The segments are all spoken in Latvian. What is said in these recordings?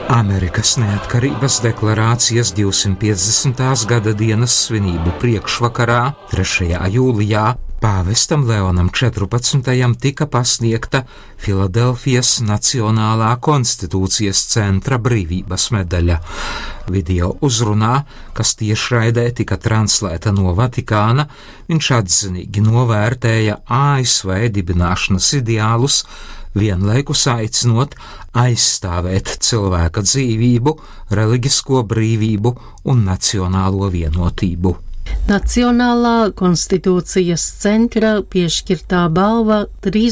Amerikas neatkarības deklarācijas 250. gada dienas svinību priekšvakarā, 3. jūlijā, pāvestam Leonam 14. tika pasniegta Filadelfijas Nacionālā konstitūcijas centra brīvības medaļa. Video uzrunā, kas tiešraidē tika translēta no Vatikāna, viņš atzinīgi novērtēja ASV dibināšanas ideālus, vienlaikus aicinot aizstāvēt cilvēka dzīvību, reliģisko brīvību un nacionālo vienotību. Nacionālā konstitūcijas centra piešķirtā balva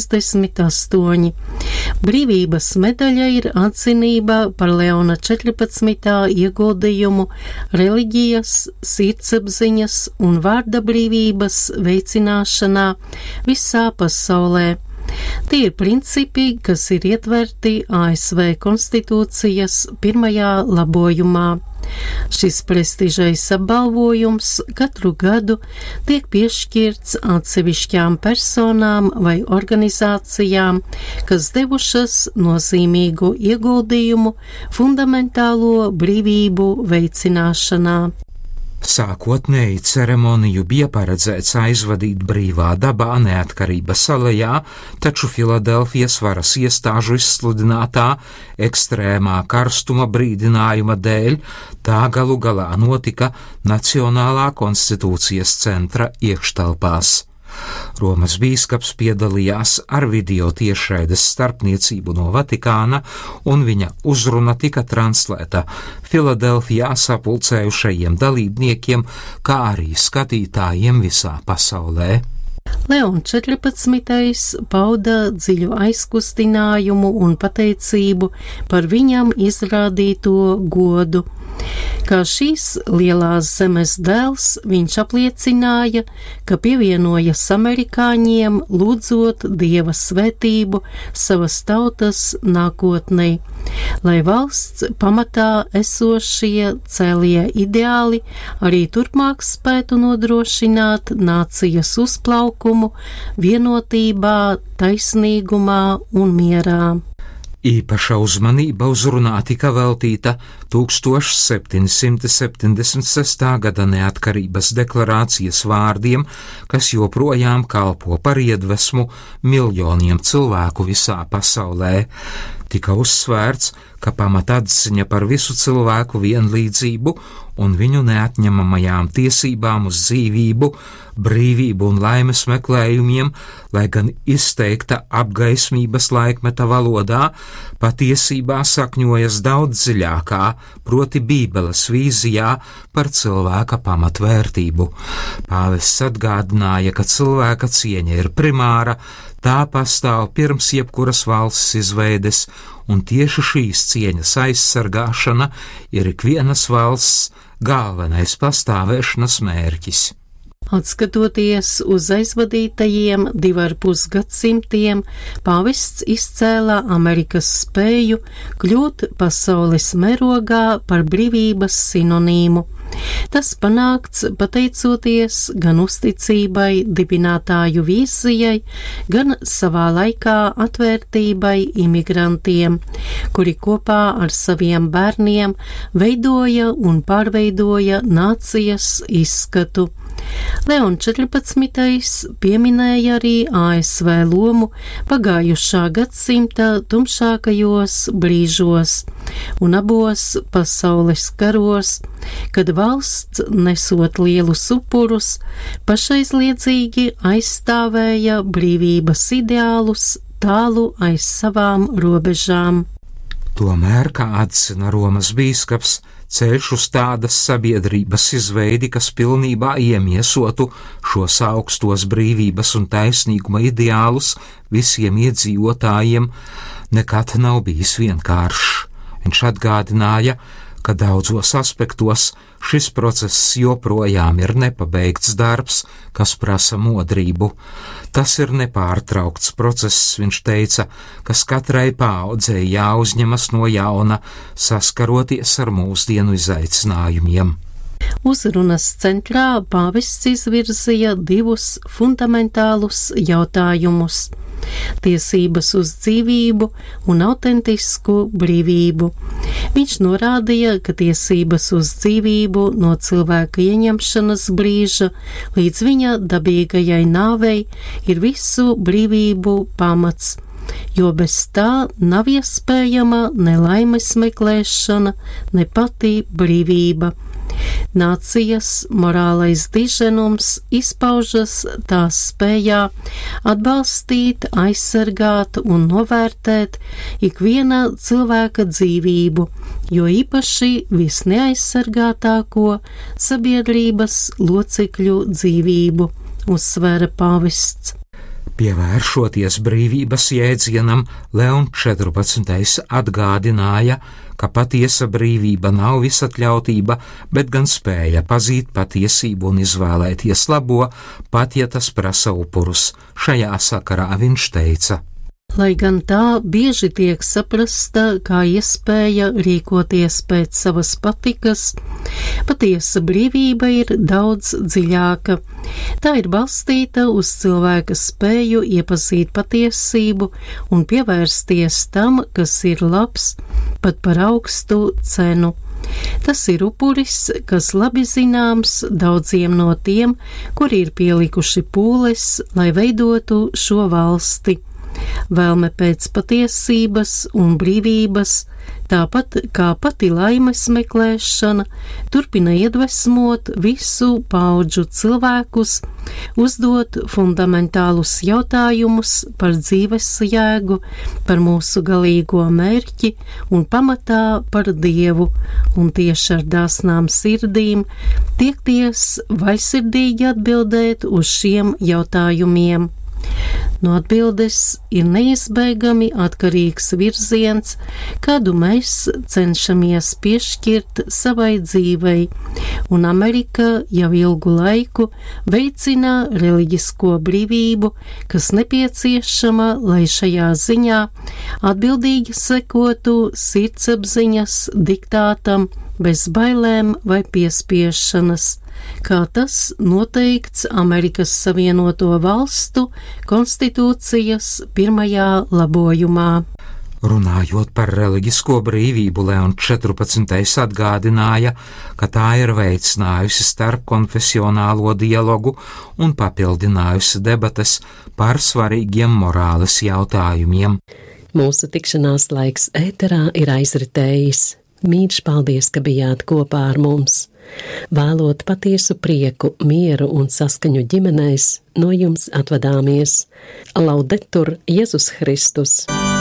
38. Brīvības medaļa ir atzinība par Leona 14. ieguldījumu reliģijas, sirdsapziņas un vārda brīvības veicināšanā visā pasaulē. Tie ir principi, kas ir ietverti ASV konstitūcijas pirmajā labojumā. Šis prestižais apbalvojums katru gadu tiek piešķirts atsevišķām personām vai organizācijām, kas devušas nozīmīgu ieguldījumu fundamentālo brīvību veicināšanā. Sākotnēji ceremoniju bija paredzēts aizvadīt brīvā dabā Neatkarības alejā, taču Filadelfijas varas iestāžu izsludinātā ekstrēmā karstuma brīdinājuma dēļ tā galu galā notika Nacionālā konstitūcijas centra iekštelpās. Romas bīskaps piedalījās ar video tiešraides starpniecību no Vatikāna, un viņa uzruna tika translēta Filadelfijā sapulcējušajiem dalībniekiem, kā arī skatītājiem visā pasaulē. Leon 14. pauda dziļu aizkustinājumu un pateicību par viņam izrādīto godu. Kā šīs lielās zemes dēls, viņš apliecināja, ka pievienojas amerikāņiem, lūdzot Dieva svētību savas tautas nākotnei, lai valsts pamatā esošie cēlie ideāli arī turpmāk spētu nodrošināt nācijas uzplaukumu vienotībā, taisnīgumā un mierā. Īpaša uzmanība uzrunā tika veltīta 1776. gada neatkarības deklarācijas vārdiem, kas joprojām kalpo par iedvesmu miljoniem cilvēku visā pasaulē. Tika uzsvērts, ka pamatatziņa par visu cilvēku vienlīdzību un viņu neatņemamajām tiesībām uz dzīvību, brīvību un laimes meklējumiem, lai gan izteikta apgaismības laikmeta valodā, patiesībā sakņojas daudz dziļākā, proti Bībeles vīzijā par cilvēka pamatvērtību. Pāvests atgādināja, ka cilvēka cieņa ir primāra, tā pastāv pirms jebkuras valsts izveides, un tieši šīs cieņas aizsargāšana ir ikvienas valsts galvenais pastāvēšanas mērķis. Atskatoties uz aizvadītajiem 2,5 gadsimtiem, pāvests izcēlā Amerikas spēju kļūt pasaules mērogā par brīvības sinonīmu. Tas panākts pateicoties gan uzticībai dibinātāju vīzijai, gan savā laikā atvērtībai imigrantiem, kuri kopā ar saviem bērniem veidoja un pārveidoja nācijas izskatu. Leon 14. pieminēja arī ASV lomu pagājušā gadsimta tumšākajos brīžos un abos pasaules karos, kad valsts, nesot lielus upurus, pašaizliedzīgi aizstāvēja brīvības ideālus tālu aiz savām robežām. Tomēr, kā atzina Romas bīskaps, ceļš uz tādas sabiedrības izveidi, kas pilnībā iemiesotu šos augstos brīvības un taisnīguma ideālus visiem iedzīvotājiem, nekad nav bijis vienkāršs. Viņš atgādināja, ka daudzos aspektos šis process joprojām ir nepabeigts darbs, kas prasa modrību. Tas ir nepārtraukts process, viņš teica, kas katrai paaudzei jāuzņemas no jauna, saskaroties ar mūsdienu izaicinājumiem. Uzrunas centrā pāvests izvirzīja 2 fundamentālus jautājumus – tiesības uz dzīvību un autentisku brīvību. Viņš norādīja, ka tiesības uz dzīvību no cilvēka ieņemšanas brīža līdz viņa dabīgajai nāvei ir visu brīvību pamats, jo bez tā nav iespējama ne laimes meklēšana, ne pati brīvība. Nācijas morālais diženums izpaužas tās spējā atbalstīt, aizsargāt un novērtēt ikviena cilvēka dzīvību, jo īpaši visneaizsargātāko sabiedrības locekļu dzīvību, uzsvēra pāvests. Pievēršoties brīvības jēdzienam, Leons 14. atgādināja, ka patiesa brīvība nav visatļautība, bet gan spēja pazīt patiesību un izvēlēties labo, pat ja tas prasa upurus. Šajā sakarā viņš teica: Lai gan tā bieži tiek saprasta kā iespēja rīkoties pēc savas patikas, patiesa brīvība ir daudz dziļāka. Tā ir balstīta uz cilvēka spēju iepazīt patiesību un pievērsties tam, kas ir labs, pat par augstu cenu. Tas ir upuris, kas labi zināms daudziem no tiem, kuri ir pielikuši pūles, lai veidotu šo valsti. Vēlme pēc patiesības un brīvības, tāpat kā pati laimes meklēšana, turpina iedvesmot visu paudžu cilvēkus, uzdot fundamentālus jautājumus par dzīves jēgu, par mūsu galīgo mērķi un pamatā par Dievu, un tieši ar dāsnām sirdīm tiekties vaļsirdīgi atbildēt uz šiem jautājumiem. No atbildes ir neizbēgami atkarīgs virziens, kādu mēs cenšamies piešķirt savai dzīvei, un Amerika jau ilgu laiku veicina reliģisko brīvību, kas nepieciešama, lai šajā ziņā atbildīgi sekotu sirdsapziņas diktātam bez bailēm vai piespiešanas, kā tas noteikts Amerikas Savienoto Valstu konstitūcijas 1. labojumā. Runājot par reliģisko brīvību, Leons 14. atgādināja, ka tā ir veicinājusi starpkonfesionālo dialogu un papildinājusi debates par svarīgiem morāles jautājumiem. Mūsu tikšanās laiks ēterā ir aizritējis. Mīļš, paldies, ka bijāt kopā ar mums. Vēlot patiesu prieku, mieru un saskaņu ģimenēs, no jums atvadāmies. Laudetur Jēzus Kristus!